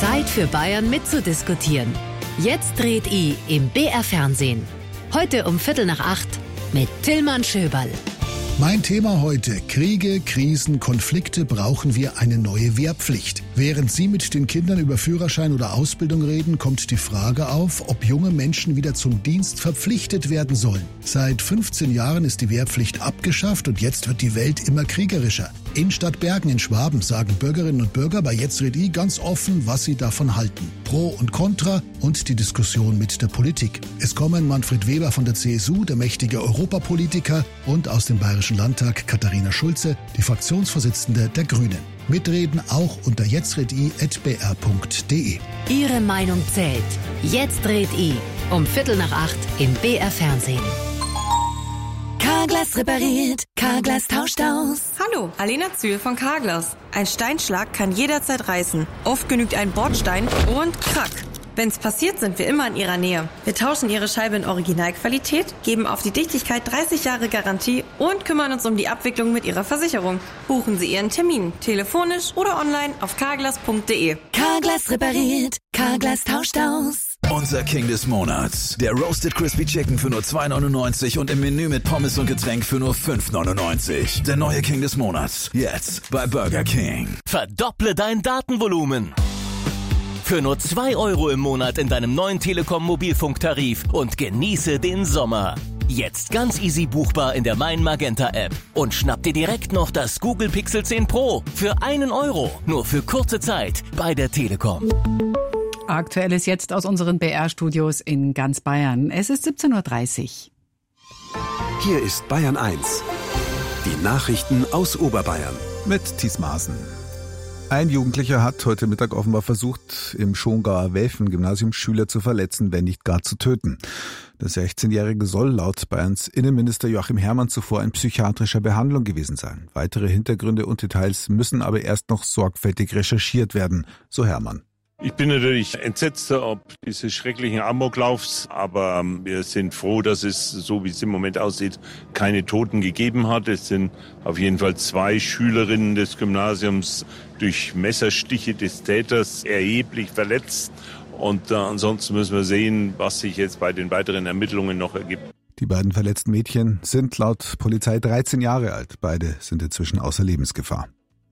Zeit für Bayern mitzudiskutieren. Jetzt dreht I im BR Fernsehen. Heute um 7:45 mit Tillmann Schöberl. Mein Thema heute: Kriege, Krisen, Konflikte, brauchen wir eine neue Wehrpflicht. Während Sie mit den Kindern über Führerschein oder Ausbildung reden, kommt die Frage auf, ob junge Menschen wieder zum Dienst verpflichtet werden sollen. Seit 15 Jahren ist die Wehrpflicht abgeschafft und jetzt wird die Welt immer kriegerischer. In Stadtbergen in Schwaben sagen Bürgerinnen und Bürger bei Jetzt red I ganz offen, was sie davon halten. Pro und Contra und die Diskussion mit der Politik. Es kommen Manfred Weber von der CSU, der mächtige Europapolitiker, und aus dem Bayerischen Landtag Katharina Schulze, die Fraktionsvorsitzende der Grünen. Mitreden auch unter jetztredI@br.de. Ihre Meinung zählt. Jetzt dreht I um 7:45 im BR Fernsehen. Carglass repariert, Carglass tauscht aus. Hallo, Alena Zühl von Carglass. Ein Steinschlag kann jederzeit reißen. Oft genügt ein Bordstein und krack. Wenn's passiert, sind wir immer in Ihrer Nähe. Wir tauschen Ihre Scheibe in Originalqualität, geben auf die Dichtigkeit 30 Jahre Garantie und kümmern uns um die Abwicklung mit Ihrer Versicherung. Buchen Sie Ihren Termin, telefonisch oder online auf carglass.de. Carglass repariert, Carglass tauscht aus. Unser King des Monats. Der Roasted Crispy Chicken für nur 2,99 und im Menü mit Pommes und Getränk für nur 5,99. Der neue King des Monats. Jetzt bei Burger King. Verdopple dein Datenvolumen. Für nur 2 € im Monat in deinem neuen Telekom-Mobilfunktarif und genieße den Sommer. Jetzt ganz easy buchbar in der Mein Magenta App. Und schnapp dir direkt noch das Google Pixel 10 Pro für 1 €. Nur für kurze Zeit bei der Telekom. Aktuelles jetzt aus unseren BR-Studios in ganz Bayern. Es ist 17:30 Uhr. Hier ist Bayern 1. Die Nachrichten aus Oberbayern. Mit Thies Maaßen. Ein Jugendlicher hat heute Mittag offenbar versucht, im Schongauer Welfen-Gymnasium Schüler zu verletzen, wenn nicht gar zu töten. Der 16-Jährige soll laut Bayerns Innenminister Joachim Herrmann zuvor in psychiatrischer Behandlung gewesen sein. Weitere Hintergründe und Details müssen aber erst noch sorgfältig recherchiert werden, so Herrmann. Ich bin natürlich entsetzt ob dieses schrecklichen Amoklaufs, aber wir sind froh, dass es, so wie es im Moment aussieht, keine Toten gegeben hat. Es sind auf jeden Fall 2 Schülerinnen des Gymnasiums durch Messerstiche des Täters erheblich verletzt. Und ansonsten müssen wir sehen, was sich jetzt bei den weiteren Ermittlungen noch ergibt. Die beiden verletzten Mädchen sind laut Polizei 13 Jahre alt. Beide sind inzwischen außer Lebensgefahr.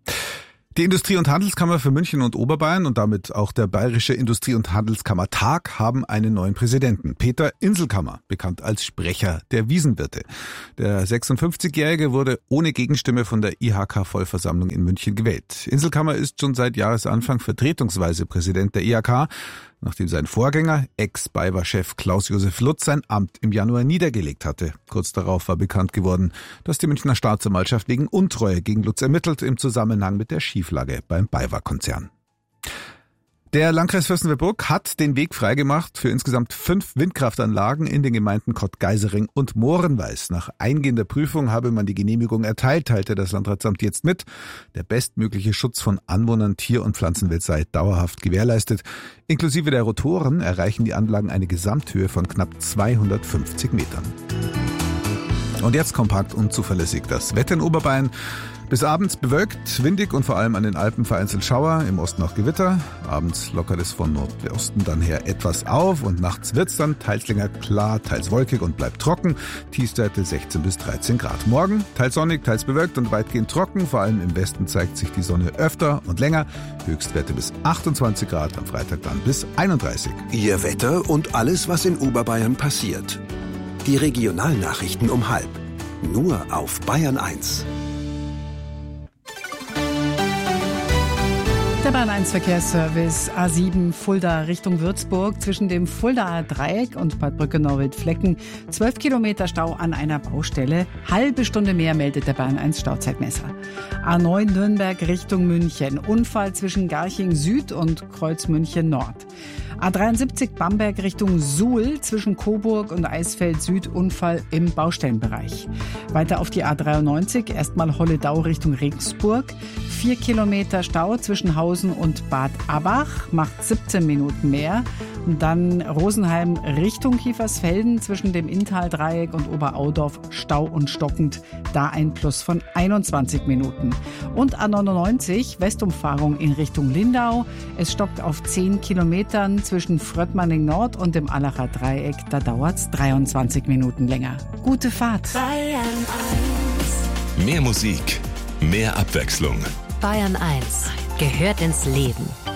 Die Industrie- und Handelskammer für München und Oberbayern und damit auch der Bayerische Industrie- und Handelskammertag haben einen neuen Präsidenten. Peter Inselkammer, bekannt als Sprecher der Wiesenwirte. Der 56-Jährige wurde ohne Gegenstimme von der IHK-Vollversammlung in München gewählt. Inselkammer ist schon seit Jahresanfang vertretungsweise Präsident der IHK, nachdem sein Vorgänger, Ex-BayWa-Chef Klaus-Josef Lutz, sein Amt im Januar niedergelegt hatte. Kurz darauf war bekannt geworden, dass die Münchner Staatsanwaltschaft wegen Untreue gegen Lutz ermittelt im Zusammenhang mit der Schieflage beim BayWa-Konzern. Der Landkreis Fürstenfeldbruck hat den Weg freigemacht für insgesamt 5 Windkraftanlagen in den Gemeinden Kottgeisering und Mohrenweiß. Nach eingehender Prüfung habe man die Genehmigung erteilt, teilte das Landratsamt jetzt mit. Der bestmögliche Schutz von Anwohnern, Tier- und Pflanzenwelt sei dauerhaft gewährleistet. Inklusive der Rotoren erreichen die Anlagen eine Gesamthöhe von knapp 250 Metern. Und jetzt kompakt und zuverlässig das Wetter in Oberbayern. Bis abends bewölkt, windig und vor allem an den Alpen vereinzelt Schauer, im Osten auch Gewitter. Abends lockert es von Nordosten dann her etwas auf und nachts wird's dann teils länger klar, teils wolkig und bleibt trocken. Tiefstwerte 16 bis 13 Grad. Morgen teils sonnig, teils bewölkt und weitgehend trocken. Vor allem im Westen zeigt sich die Sonne öfter und länger. Höchstwerte bis 28 Grad, am Freitag dann bis 31. Ihr Wetter und alles, was in Oberbayern passiert. Die Regionalnachrichten um 12:30. Nur auf Bayern 1. Der Bayern 1 Verkehrsservice A7 Fulda Richtung Würzburg zwischen dem Fuldaer Dreieck und Bad Brücke-Norwildflecken 12 Kilometer Stau an einer Baustelle. Halbe Stunde mehr meldet der Bayern 1 Stauzeitmesser. A9 Nürnberg Richtung München. Unfall zwischen Garching Süd und Kreuz München Nord. A73 Bamberg Richtung Suhl zwischen Coburg und Eisfeld Süd. Unfall im Baustellenbereich. Weiter auf die A93 erstmal Holledau Richtung Regensburg. 4 Kilometer Stau zwischen Hausen und Bad Abach, macht 17 Minuten mehr. Und dann Rosenheim Richtung Kiefersfelden zwischen dem Inntal-Dreieck und Oberaudorf Stau und stockend, da ein Plus von 21 Minuten. Und A99 Westumfahrung in Richtung Lindau. Es stockt auf 10 Kilometern zwischen Fröttmanning Nord und dem Allacher Dreieck. Da dauert es 23 Minuten länger. Gute Fahrt. Bayern 1. Mehr Musik, mehr Abwechslung. Bayern 1 gehört ins Leben.